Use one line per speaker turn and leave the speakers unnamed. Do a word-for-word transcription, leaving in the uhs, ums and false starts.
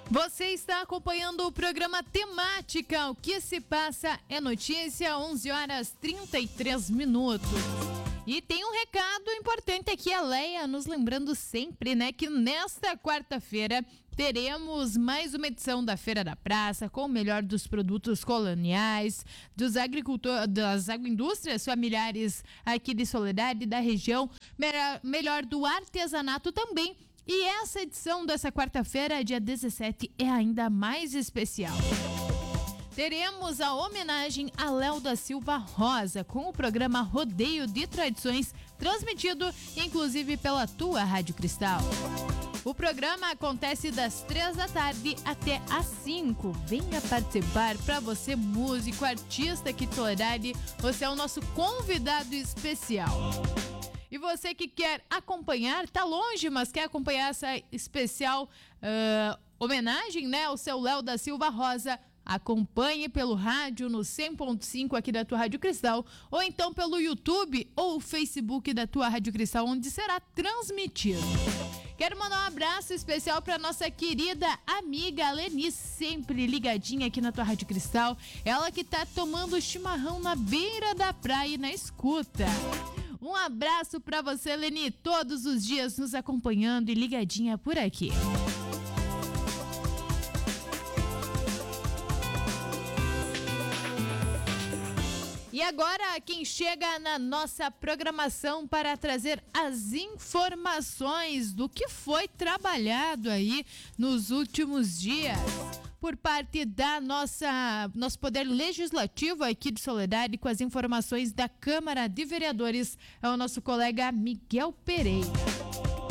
Você está acompanhando o programa Temática. O que se passa é notícia, onze horas e trinta e três minutos. E tem um recado importante aqui, a Leia, nos lembrando sempre, né, que nesta quarta-feira teremos mais uma edição da Feira da Praça com o melhor dos produtos coloniais, dos agricultores, das agroindústrias familiares aqui de Soledade, da região, melhor do artesanato também. E essa edição dessa quarta-feira, dia dezessete, é ainda mais especial. Teremos a homenagem a Léo da Silva Rosa com o programa Rodeio de Tradições, transmitido inclusive pela tua Rádio Cristal. O programa acontece das três da tarde até às cinco. Venha participar. Para você, músico, artista aqui de Soledade, você é o nosso convidado especial. E você que quer acompanhar, tá longe, mas quer acompanhar essa especial uh, homenagem, né, ao seu Léo da Silva Rosa, acompanhe pelo rádio no cem ponto cinco aqui da tua Rádio Cristal, ou então pelo YouTube ou Facebook da tua Rádio Cristal, onde será transmitido. Quero mandar um abraço especial para nossa querida amiga Leni, sempre ligadinha aqui na tua Rádio Cristal. Ela que tá tomando chimarrão na beira da praia e na escuta. Um abraço para você, Leni, todos os dias nos acompanhando e ligadinha por aqui. E agora, quem chega na nossa programação para trazer as informações do que foi trabalhado aí nos últimos dias por parte da nossa nosso Poder Legislativo aqui de Soledade, com as informações da Câmara de Vereadores, é o nosso colega Miguel Pereira.